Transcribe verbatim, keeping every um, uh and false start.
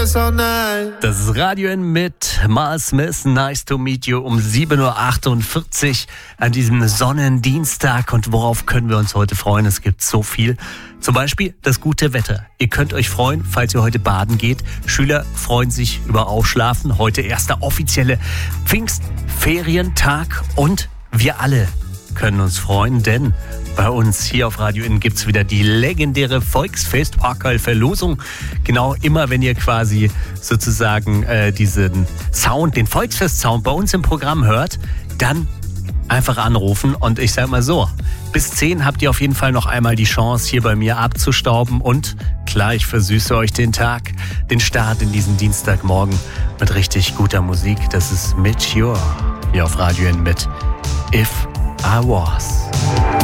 Das ist Radio N mit Miles Smith, Nice to Meet You um sieben Uhr achtundvierzig an diesem Sonnendienstag. Und worauf können wir uns heute freuen? Es gibt so viel. Zum Beispiel das gute Wetter. Ihr könnt euch freuen, falls ihr heute baden geht. Schüler freuen sich über Ausschlafen. Heute erster offizielle Pfingstferientag. Und wir alle können uns freuen, denn bei uns hier auf Radio N gibt's wieder die legendäre Volksfest-Parkal-Verlosung. Genau, immer wenn ihr quasi sozusagen äh, diesen Sound, den Volksfest-Sound bei uns im Programm hört, dann einfach anrufen. Und ich sag mal so, bis zehn habt ihr auf jeden Fall noch einmal die Chance, hier bei mir abzustauben. Und klar, ich versüße euch den Tag, den Start in diesen Dienstagmorgen mit richtig guter Musik. Das ist Mature hier auf Radio N mit If I Was.